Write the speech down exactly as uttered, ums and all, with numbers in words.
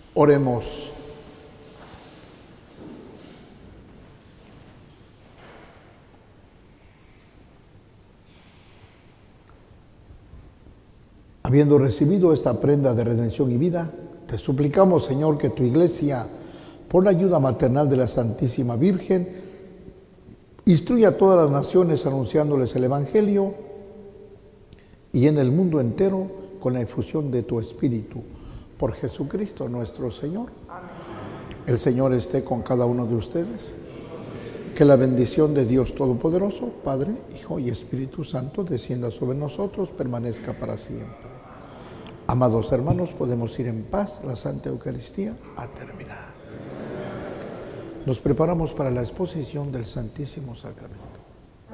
Oremos. Habiendo recibido esta prenda de redención y vida, te suplicamos, Señor, que tu Iglesia, por la ayuda maternal de la Santísima Virgen, instruya a todas las naciones anunciándoles el Evangelio y en el mundo entero con la infusión de tu Espíritu. Por Jesucristo nuestro Señor. Amén. El Señor esté con cada uno de ustedes. Que la bendición de Dios Todopoderoso, Padre, Hijo y Espíritu Santo, descienda sobre nosotros, permanezca para siempre. Amados hermanos, podemos ir en paz. La Santa Eucaristía ha terminado. Nos preparamos para la exposición del Santísimo Sacramento.